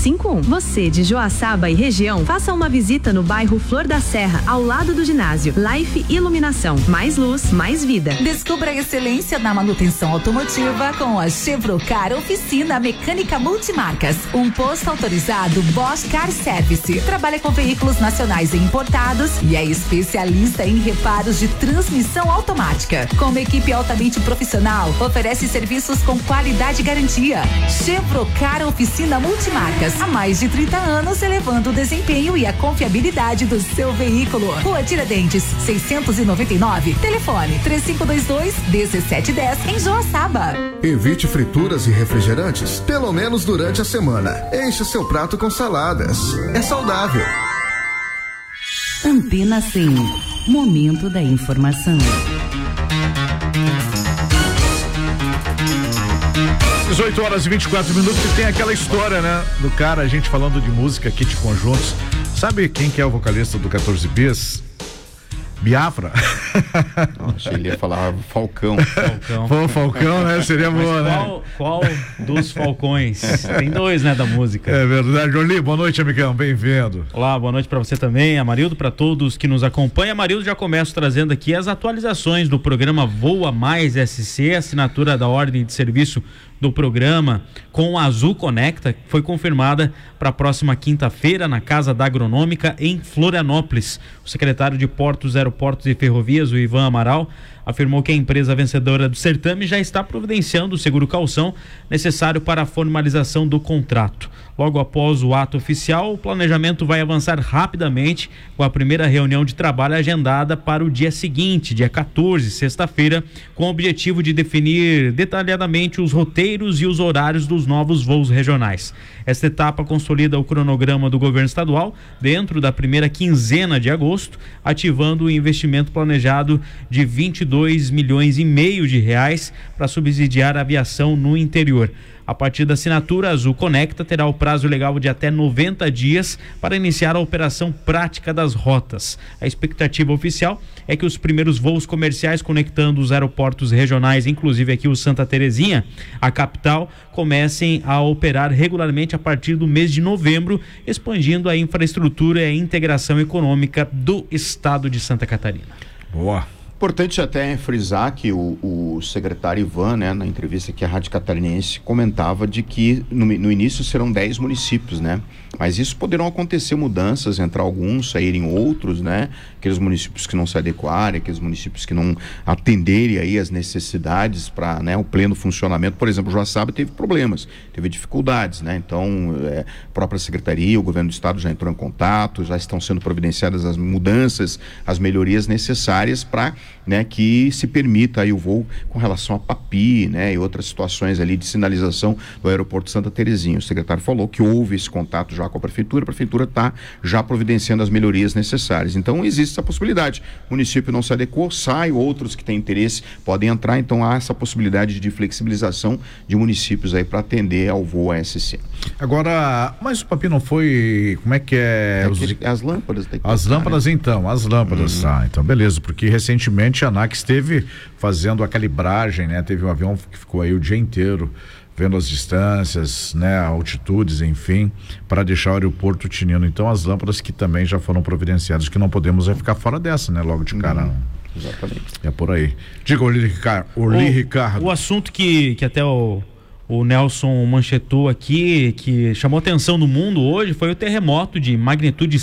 3851. Você de Joaçaba e região, faça uma visita no bairro Flor da Serra, ao lado do ginásio. Life Iluminação. Mais luz, mais vida. Descubra a excelência na manutenção automotiva com a Chevrocar Oficina Mecânica Multimarcas. Um posto autorizado Bosch Car Service. Trabalha com veículos nacionais e importados e é especialista em reparos de transmissão automática. Com uma equipe altamente profissional, oferece serviços com qualidade e garantia. Chevrocar Oficina Multimarcas. Há mais de 30 anos elevando o desempenho e a confiabilidade do seu veículo. Rua Tiradentes, 699. Telefone 3522-1710 em Joaçaba. Evite frituras e refrigerantes, pelo menos durante a semana. Encha seu prato com saladas. É saudável. Antena 100. Momento da informação. 18 horas e 24 minutos e tem aquela história, né? Do cara, a gente falando de música aqui de conjuntos. Sabe quem que é o vocalista do 14 Bis? Biafra. Achei que ele ia falar Falcão. Pô, Falcão, né? Seria boa, né? Qual dos Falcões? Tem dois, né, da música. É verdade. Orli, boa noite, amigão. Bem-vindo. Olá, boa noite pra você também, Amarildo, pra todos que nos acompanham. Amarildo, já começo trazendo aqui as atualizações do programa Voa Mais SC, assinatura da ordem de serviço do programa com a Azul Conecta, que foi confirmada para a próxima quinta-feira na Casa da Agronômica em Florianópolis. O secretário de Portos, Aeroportos e Ferrovias, o Ivan Amaral, afirmou que a empresa vencedora do certame já está providenciando o seguro calção necessário para a formalização do contrato. Logo após o ato oficial, o planejamento vai avançar rapidamente, com a primeira reunião de trabalho agendada para o dia seguinte, dia 14, sexta-feira, com o objetivo de definir detalhadamente os roteiros e os horários dos novos voos regionais. Esta etapa consolida o cronograma do governo estadual dentro da primeira quinzena de agosto, ativando o investimento planejado de 22 milhões e meio de reais para subsidiar a aviação no interior. A partir da assinatura, a Azul Conecta terá o prazo legal de até 90 dias para iniciar a operação prática das rotas. A expectativa oficial é que os primeiros voos comerciais conectando os aeroportos regionais, inclusive aqui o Santa Terezinha, a capital, comecem a operar regularmente a partir do mês de novembro, expandindo a infraestrutura e a integração econômica do estado de Santa Catarina. Boa. Importante até frisar que o secretário Ivan, né, na entrevista que a Rádio Catarinense comentava de que no início serão 10 municípios, né? Mas isso poderão acontecer mudanças, entrar alguns, saírem outros, né? Aqueles municípios que não se adequarem, aqueles municípios que não atenderem aí as necessidades para, né, o pleno funcionamento. Por exemplo, Joaçaba teve problemas, teve dificuldades, né? Então, a própria secretaria, o governo do estado já entrou em contato, já estão sendo providenciadas as mudanças, as melhorias necessárias para, né, que se permita aí o voo com relação a Papi, né, e outras situações ali de sinalização do aeroporto Santa Terezinha. O secretário falou que houve esse contato já com a prefeitura está já providenciando as melhorias necessárias. Então existe essa possibilidade. O município não se adequou, sai, outros que têm interesse podem entrar, então há essa possibilidade de flexibilização de municípios aí para atender ao voo ASC. Agora, mas o Papi não foi, como é que é? As lâmpadas. As lâmpadas, né? Então, as lâmpadas, então beleza, porque recentemente a ANAC esteve fazendo a calibragem, né? Teve um avião que ficou aí o dia inteiro vendo as distâncias, né, altitudes, enfim, para deixar o aeroporto tinindo. Então as lâmpadas que também já foram providenciadas, que não podemos ficar fora dessa, né, logo de cara. Exatamente. É por aí. Diga, Orli Ricardo. O assunto que até o Nelson manchetou aqui, que chamou atenção no mundo hoje, foi o terremoto de magnitude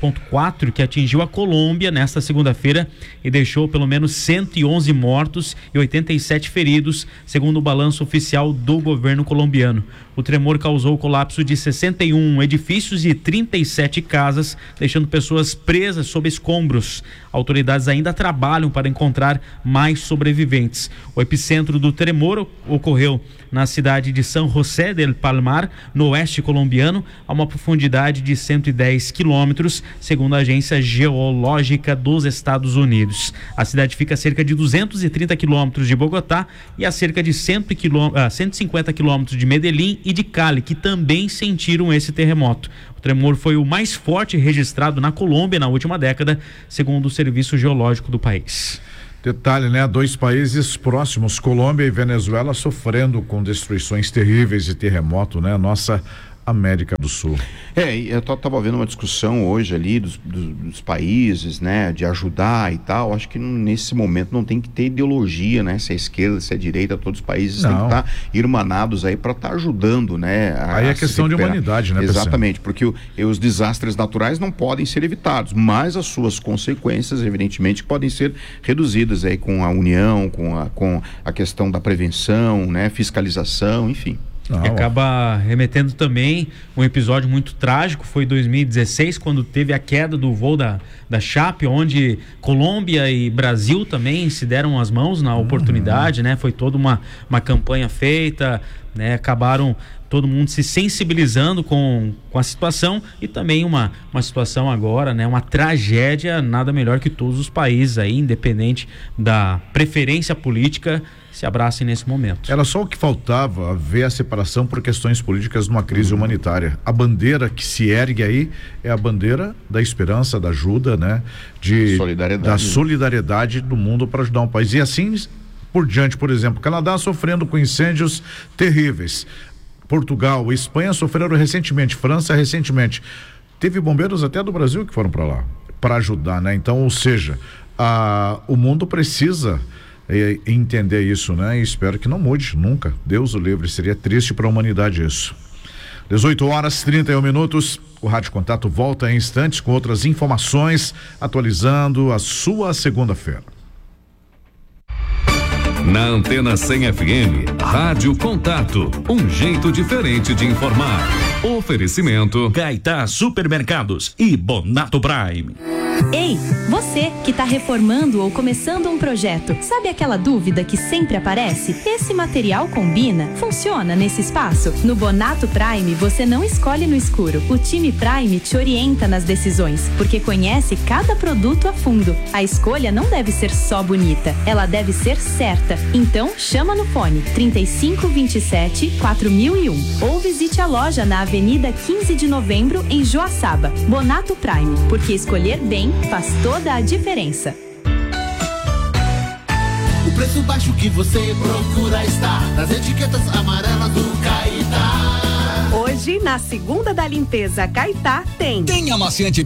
7.4 que atingiu a Colômbia nesta segunda-feira e deixou pelo menos 111 mortos e 87 feridos, segundo o balanço oficial do governo colombiano. O tremor causou o colapso de 61 edifícios e 37 casas, deixando pessoas presas sob escombros. Autoridades ainda trabalham para encontrar mais sobreviventes. O epicentro do tremor ocorreu na cidade de San José del Palmar, no oeste colombiano, a uma profundidade de 110 quilômetros, segundo a Agência Geológica dos Estados Unidos. A cidade fica a cerca de 230 quilômetros de Bogotá e a cerca de 150 quilômetros de Medellín e de Cali, que também sentiram esse terremoto. O tremor foi o mais forte registrado na Colômbia na última década, segundo o Serviço Geológico do país. Detalhe, né? 2 países próximos, Colômbia e Venezuela, sofrendo com destruições terríveis de terremoto, né? Nossa América do Sul. Eu estava vendo uma discussão hoje ali dos países, né, de ajudar e tal. Acho que nesse momento não tem que ter ideologia, né, se é esquerda, se é direita, todos os países têm que estar irmanados aí para estar ajudando, né. Aí é questão de humanidade, né? Exatamente, porque os desastres naturais não podem ser evitados, mas as suas consequências, evidentemente, podem ser reduzidas aí com a união, com a questão da prevenção, né, fiscalização, enfim. Acaba remetendo também um episódio muito trágico, foi 2016, quando teve a queda do voo da Chape, onde Colômbia e Brasil também se deram as mãos na oportunidade, né? Foi toda uma campanha feita, né? Acabaram todo mundo se sensibilizando com a situação e também uma situação agora, né? Uma tragédia, nada melhor que todos os países aí, independente da preferência política, se abracem nesse momento. Era só o que faltava, ver a separação por questões políticas numa crise humanitária. A bandeira que se ergue aí é a bandeira da esperança, da ajuda, né? Da solidariedade do mundo para ajudar um país. E assim por diante, por exemplo, o Canadá sofrendo com incêndios terríveis. Portugal, Espanha sofreram recentemente, França recentemente. Teve bombeiros até do Brasil que foram para lá para ajudar, né? Então, ou seja, o mundo precisa entender isso, né? E espero que não mude nunca. Deus o livre, seria triste para a humanidade isso. 18h31. O Rádio Contato volta em instantes com outras informações, atualizando a sua segunda-feira. Na Antena 100 FM, Rádio Contato, um jeito diferente de informar. Oferecimento Caetá Supermercados e Bonato Prime. Ei, você que está reformando ou começando um projeto, sabe aquela dúvida que sempre aparece? Esse material combina? Funciona nesse espaço? No Bonato Prime, você não escolhe no escuro. O time Prime te orienta nas decisões, porque conhece cada produto a fundo. A escolha não deve ser só bonita, ela deve ser certa. Então, chama no fone 3527-4001 ou visite a loja na Avenida 15 de Novembro, em Joaçaba. Bonato Prime, porque escolher bem faz toda a diferença. O preço baixo que você procura está nas etiquetas amarelas do Caetá. Hoje, na segunda da limpeza Caetá, tem amaciante